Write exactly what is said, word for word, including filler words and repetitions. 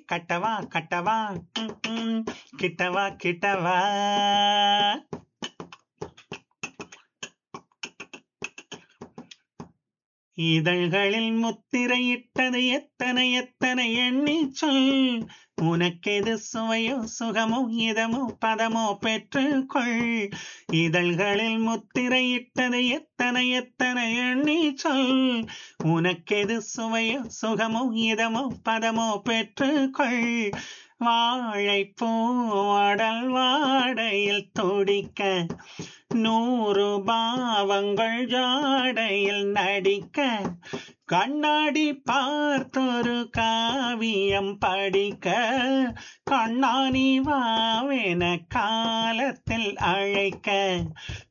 கட்டவா கட்டவா ம், ம், கிட்டவா கிட்டவா. இதழ்களில் முத்திரையிட்டது எத்தனை எத்தனை எண்ணி சொல். உனக்கெது சுவையோ சுகமோ இதமோ பதமோ பெற்றுக்கொள். இதழ்களில் முத்திரையிட்டது எத்தனை எத்தனை எண்ணி சொல். உனக்கெது சுவையோ சுகமோ இதமோ பதமோ பெற்றுக்கொள். வாழைப்பூ அடல் வாடையில் துடிக்க நூறு பாவங்கள் ஜாடையில் நடிக்க. கண்ணாடி பார்த்தொரு காவியம் படிக்க. கண்ணாணி வாவென காலத்தில் அழைக்க.